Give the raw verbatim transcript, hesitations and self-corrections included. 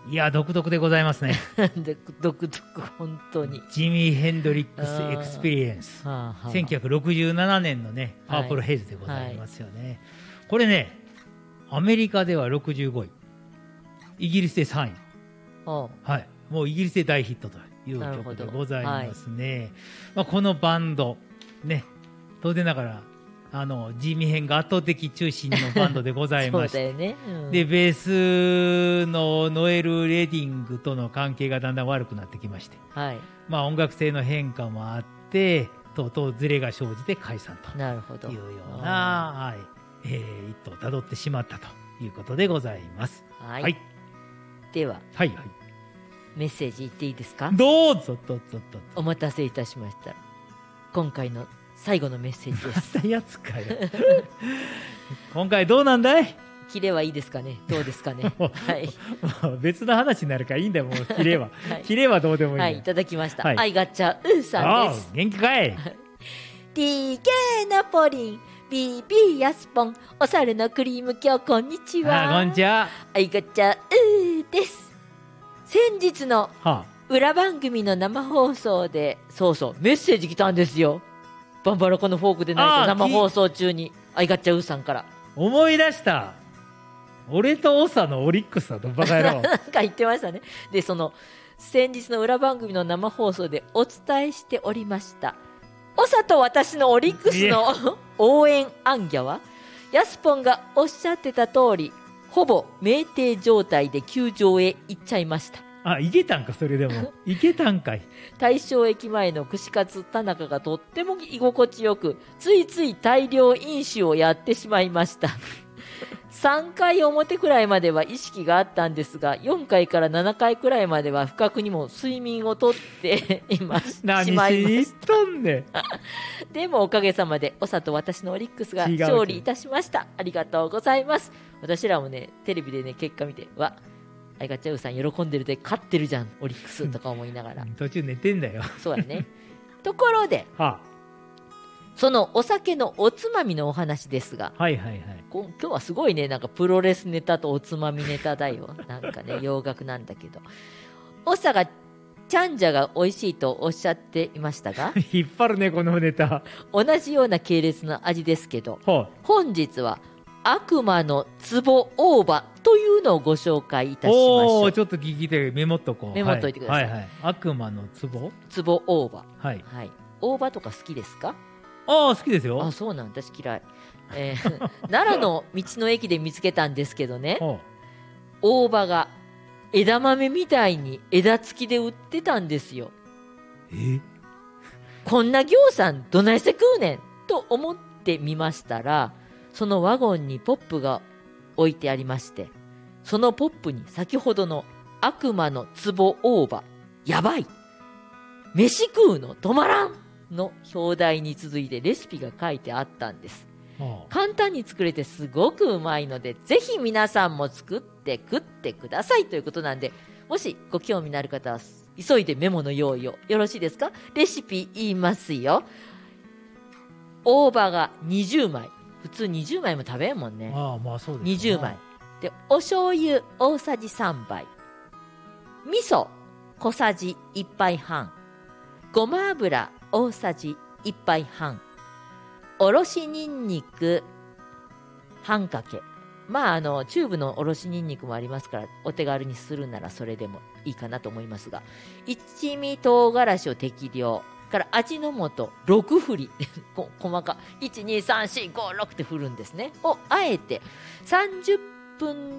いや独特でございますね。 で独特本当に。 ジミー・ヘンドリックス・エクスペリエンス、はあはあ、せんきゅうひゃくろくじゅうななねんのねパープルヘイズでございますよね、はいはい、これねアメリカではろくじゅうごい、イギリスでさんい、はい、もうイギリスで大ヒットという曲でございますね、はい。まあ、このバンドね当然ながらあのジミー編が圧倒的中心のバンドでございまして、ねうん、でベースのノエル・レディングとの関係がだんだん悪くなってきまして、はい、まあ、音楽性の変化もあってとうとうズレが生じて解散というような、はい、えー、一途をたどってしまったということでございます。 はい、はい、では、はいはい、メッセージ言っていいですか。 どうぞどうぞどうぞ。 お待たせいたしました。今回の最後のメッセージです。 またやつかよ今回どうなんだい。 キレはいいですかね。どうですかね。はい。 別の話になるからいいんだよ。もうキレは、はい、キレはどうでもいい。 はい、いただきました。はい、アイガッチャウーさんです。 元気かい。 ティーケー ナポリン ビービー ヤスポンお猿のクリーム今日こんにちは。 あ、こんにちは。 アイガッチャウーです。先日の裏番組の生放送で、そうそうメッセージ来たんですよ。バンバラコのフォークでないと生放送中にアイガッチャウーさんから思い出した。俺とオサのオリックスだとバカ野郎なんか言ってましたね。でその先日の裏番組の生放送でお伝えしておりましたオサと私のオリックスの応援アンギャはヤスポンがおっしゃってた通りほぼ酩酊状態で球場へ行っちゃいました。 あ、行けたんか。それでも行けたんかい。 大正駅前の串カツ田中がとっても居心地よくついつい大量飲酒をやってしまいましたさんかい表くらいまでは意識があったんですがよんかいからななかいくらいまでは不覚にも睡眠をとっていまし何しまいました。何しに行っとんねんでもおかげさまでオサと私のオリックスが勝利いたしました。ありがとうございます。私らもねテレビでね結果見てわアイガチャウさん喜んでるで勝ってるじゃんオリックスとか思いながら途中寝てんだよ。 そうやねところで、はあ、そのお酒のおつまみのお話ですが、はいはいはい、今日はすごいねなんかプロレスネタとおつまみネタだよなんかね洋楽なんだけどオサがチャンジャが美味しいとおっしゃっていましたが引っ張るねこのネタ。 同じような系列の味ですけど、はあ、本日は悪魔の壺大葉というのをご紹介いたしましょう。 おー、ちょっと聞いてメモっとこう。 メモっといてください。はいはいはい、 悪魔の壺壺大葉、はいはい、大葉とか好きですか。 ああ好きですよ。 あ、そうなん私嫌い、えー、奈良の道の駅で見つけたんですけどね大葉が枝豆みたいに枝付きで売ってたんですよ。 えこんなぎょうさんどないして食うねんと思ってみましたらそのワゴンにポップが置いてありましてそのポップに先ほどの悪魔の壺大葉やばい飯食うの止まらんの表題に続いてレシピが書いてあったんです、はあ、簡単に作れてすごくうまいのでぜひ皆さんも作って食ってくださいということなんでもしご興味のある方は急いでメモの用意をよろしいですか。レシピ言いますよ。大葉がにじゅうまい普通にじゅうまいも食べんもんね。 ああまあそうですね。 にじゅうまいでお醤油大さじさんばい味噌小さじいっぱいはんごま油大さじいっぱいはんおろしにんにく半かけまああのチューブのおろしにんにくもありますからお手軽にするならそれでもいいかなと思いますが一味唐辛子を適量から味の素ろくふり細かいちにさんしごろくって振るんですねをあえてさんじゅっぷん